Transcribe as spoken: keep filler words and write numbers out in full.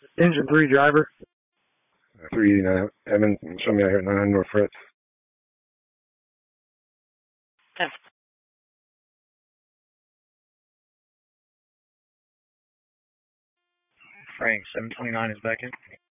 Engine three driver. three eighty-nine, Evan, show me out here at nine North Fritz. ten. Frank, seven twenty-nine is back in.